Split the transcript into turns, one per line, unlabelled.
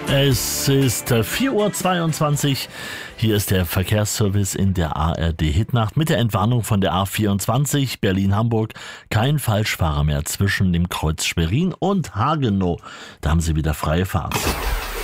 Es ist 4:22 Uhr. Hier ist der Verkehrsservice in der ARD Hitnacht mit der Entwarnung von der A24 Berlin-Hamburg. Kein Falschfahrer mehr zwischen dem Kreuz Schwerin und Hagenow. Da haben Sie wieder freie Fahrt.